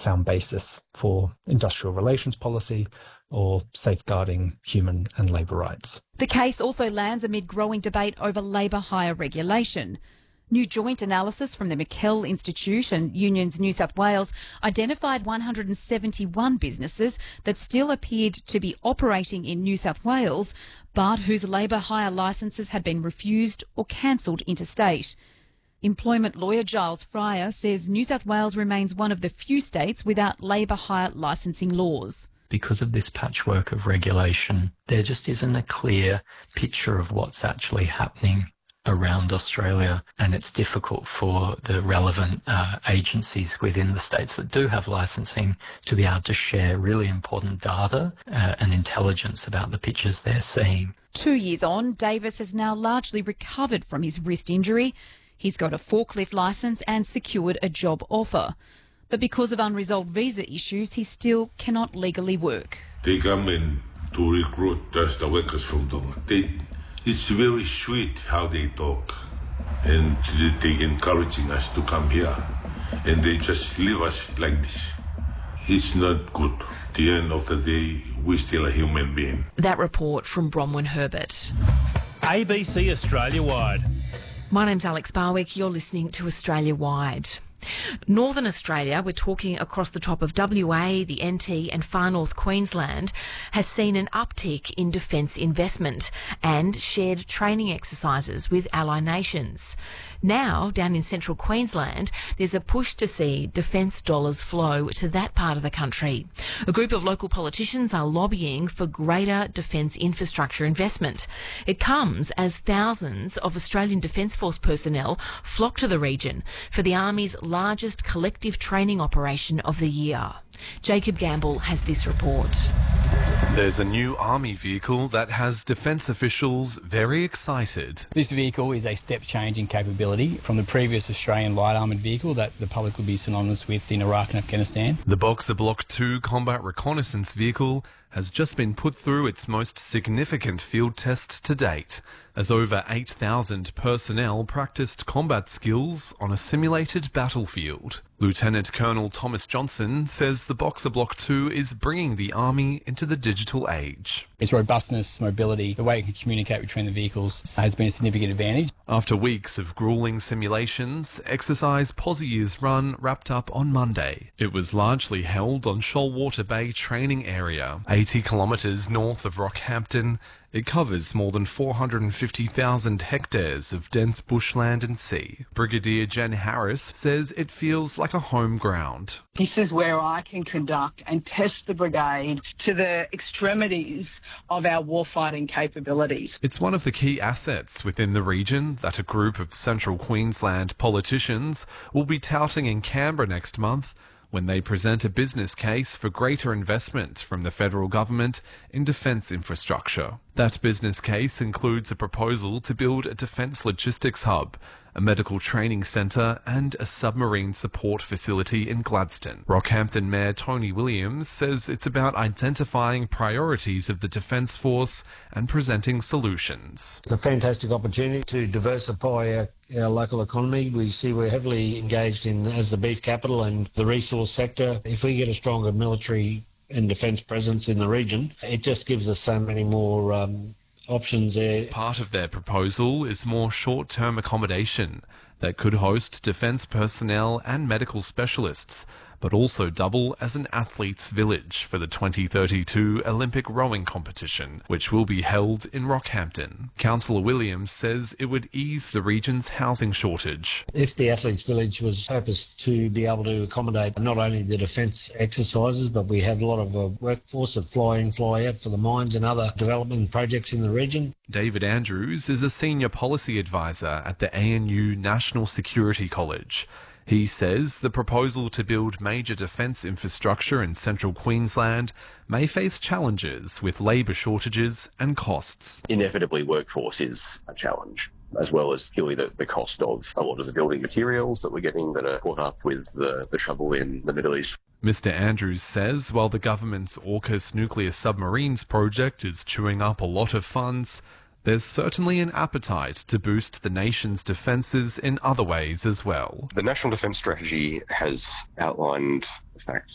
sound basis for industrial relations policy or safeguarding human and labour rights. The case also lands amid growing debate over labour hire regulation. New joint analysis from the McKell Institute and Unions New South Wales identified 171 businesses that still appeared to be operating in New South Wales, but whose labour hire licences had been refused or cancelled interstate. Employment lawyer Giles Fryer says New South Wales remains one of the few states without labour hire licensing laws. Because of this patchwork of regulation, there just isn't a clear picture of what's actually happening around Australia, and it's difficult for the relevant agencies within the states that do have licensing to be able to share really important data and intelligence about the pictures they're seeing. 2 years on, Davis has now largely recovered from his wrist injury. He's got a forklift licence and secured a job offer. But because of unresolved visa issues, he still cannot legally work. They come in to recruit just the workers from Tonga. It's very sweet how they talk, and they encouraging us to come here, and they just leave us like this. It's not good. At the end of the day, we're still a human being. That report from Bronwyn Herbert. ABC Australia Wide. My name's Alex Barwick. You're listening to Australia Wide. Northern Australia, we're talking across the top of WA, the NT and far north Queensland, has seen an uptick in defence investment and shared training exercises with ally nations. Now, down in central Queensland, there's a push to see defence dollars flow to that part of the country. A group of local politicians are lobbying for greater defence infrastructure investment. It comes as thousands of Australian Defence Force personnel flock to the region for the Army's largest collective training operation of the year. Jacob Gamble has this report. There's a new Army vehicle that has defence officials very excited. This vehicle is a step change in capability from the previous Australian light armoured vehicle that the public would be synonymous with in Iraq and Afghanistan. The Boxer Block 2 combat reconnaissance vehicle has just been put through its most significant field test to date, as over 8,000 personnel practiced combat skills on a simulated battlefield. Lieutenant Colonel Thomas Johnson says the Boxer Block 2 is bringing the Army into the digital age. Its robustness, mobility, the way it can communicate between the vehicles has been a significant advantage. After weeks of gruelling simulations, exercise Posier's Run wrapped up on Monday. It was largely held on Shoalwater Bay training area, 80 kilometres north of Rockhampton. It covers more than 450,000 hectares of dense bushland and sea. Brigadier Jen Harris says it feels like a home ground. This is where I can conduct and test the brigade to the extremities of our warfighting capabilities. It's one of the key assets within the region that a group of central Queensland politicians will be touting in Canberra next month when they present a business case for greater investment from the federal government in defence infrastructure. That business case includes a proposal to build a defence logistics hub, a medical training centre and a submarine support facility in Gladstone. Rockhampton Mayor Tony Williams says it's about identifying priorities of the Defence Force and presenting solutions. It's a fantastic opportunity to diversify our local economy. We see we're heavily engaged in as the beef capital and the resource sector. If we get a stronger military and defence presence in the region, it just gives us so many more options there. Part of their proposal is more short-term accommodation that could host defence personnel and medical specialists, but also double as an athletes' village for the 2032 Olympic rowing competition, which will be held in Rockhampton. Councillor Williams says it would ease the region's housing shortage. If the athletes' village was purposed to be able to accommodate not only the defence exercises, but we have a lot of a workforce of fly-in, fly-out for the mines and other development projects in the region. David Andrews is a senior policy advisor at the ANU National Security College. He says the proposal to build major defence infrastructure in central Queensland may face challenges with labour shortages and costs. Inevitably, workforce is a challenge, as well as purely the cost of a lot of the building materials that we're getting that are caught up with the trouble in the Middle East. Mr Andrews says while the government's AUKUS nuclear submarines project is chewing up a lot of funds, there's certainly an appetite to boost the nation's defences in other ways as well. The National Defence Strategy has outlined the fact